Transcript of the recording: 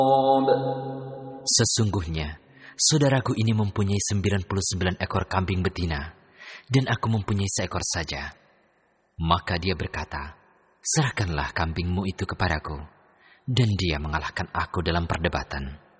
Sesungguhnya, saudaraku ini mempunyai 99 ekor kambing betina, dan aku mempunyai seekor saja. Maka dia berkata, serahkanlah kambingmu itu kepadaku. Dan dia mengalahkan aku dalam perdebatan.